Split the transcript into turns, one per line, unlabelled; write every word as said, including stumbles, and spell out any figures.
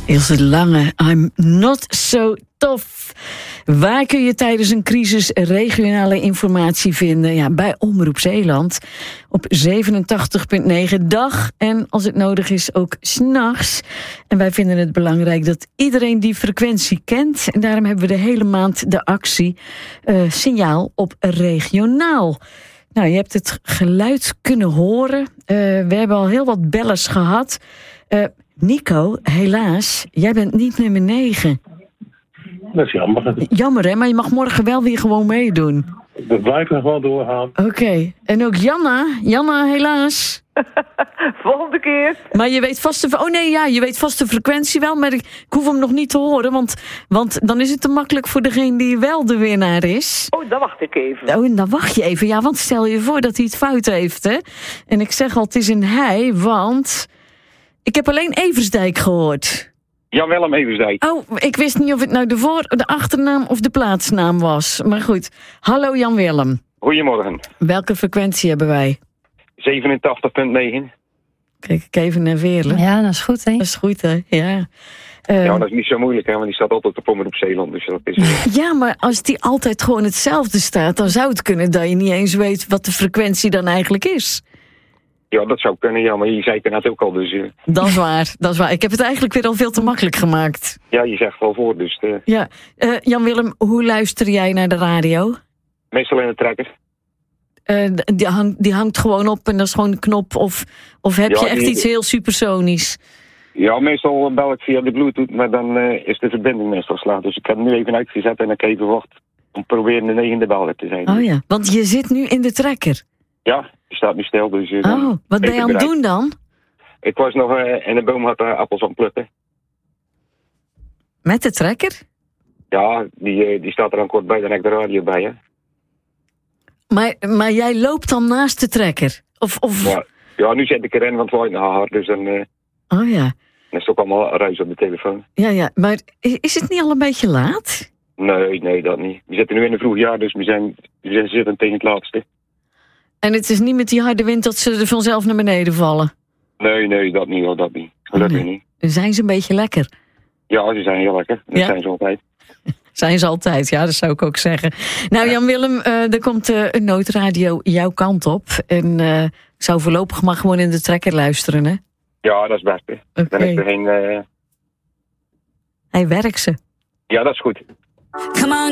Ilse Lange, I'm not so tough. Waar kun je tijdens een crisis regionale informatie vinden? Ja, bij Omroep Zeeland op zevenentachtig komma negen dag. En als het nodig is ook 's nachts. En wij vinden het belangrijk dat iedereen die frequentie kent. En daarom hebben we de hele maand de actie uh, Signaal op regionaal. Nou, je hebt het geluid kunnen horen. Uh, we hebben al heel wat bellers gehad. Uh, Nico, helaas, jij bent niet nummer negen.
Dat is jammer.
Jammer, hè? Maar je mag morgen wel weer gewoon meedoen.
We blijven nog wel doorgaan.
Oké. Okay. En ook Janna. Janna, helaas.
Volgende keer.
Maar je weet vast de... Oh nee, ja, je weet vast de frequentie wel, maar ik, ik hoef hem nog niet te horen, want, want dan is het te makkelijk voor degene die wel de winnaar is.
Oh, dan wacht ik even.
Oh, en dan wacht je even. Ja, want stel je voor dat hij het fout heeft, hè. En ik zeg al, het is een hij, want... Ik heb alleen Eversdijk gehoord.
Jan Willem Eversdijk.
Oh, ik wist niet of het nou de voor-, de achternaam of de plaatsnaam was. Maar goed. Hallo Jan Willem.
Goedemorgen.
Welke frequentie hebben wij?
zevenentachtig komma negen.
Kijk ik even naar Veerle.
Ja, dat is goed, hè?
Dat is goed, hè? Ja. Uh,
ja, dat is niet zo moeilijk, hè? Want die staat altijd op Omroep Zeeland. Dus dat is...
Ja, maar als die altijd gewoon hetzelfde staat, dan zou het kunnen dat je niet eens weet wat de frequentie dan eigenlijk is.
Ja, dat zou kunnen, ja, maar je zei het net ook al, dus... Uh...
Dat is waar, dat is waar. Ik heb het eigenlijk weer al veel te makkelijk gemaakt.
Ja, je zegt wel voor, dus... Uh...
Ja, uh, Jan Willem, hoe luister jij naar de radio?
Meestal in de trekker.
Uh, die, hang, die hangt gewoon op en dat is gewoon een knop, of, of heb
ja,
je echt
die...
iets heel supersonisch?
Ja, meestal bel ik via de Bluetooth, maar dan uh, is de verbinding meestal slaat. Dus ik heb hem nu even uitgezet en ik even wacht om proberen de negende beller te zijn.
Oh ja, want je zit nu in de trekker.
Ja, die staat nu stil, dus... Uh,
oh, wat ben je aan het doen dan?
Ik was nog uh, in een boom had uh, appels aan het plukken.
Met de trekker?
Ja, die, uh, die staat er dan kort bij, dan heb ik de radio bij, hè.
Maar, maar jij loopt dan naast de trekker? Of, of...
Ja, ja, nu zit ik erin, want het waait nog hard, dus dan... Uh,
oh ja.
Dan is het ook allemaal ruis op de telefoon.
Ja, ja, maar is het niet al een beetje laat?
Nee, nee, dat niet. We zitten nu in een vroeg jaar, dus we zijn, we zitten tegen het laatste.
En het is niet met die harde wind dat ze er vanzelf naar beneden vallen?
Nee, nee, dat niet, hoor, dat niet. Gelukkig oh, nee. niet.
Zijn ze een beetje lekker?
Ja, ze zijn heel lekker. Dat ja? zijn ze altijd.
Zijn ze altijd, ja, dat zou ik ook zeggen. Nou, Jan-Willem, uh, er komt uh, een noodradio jouw kant op. En uh, ik zou voorlopig maar gewoon in de trekker luisteren, hè?
Ja, dat is best. Okay. Dan is er geen... Uh...
Hij werkt ze.
Ja, dat is goed.
Come on.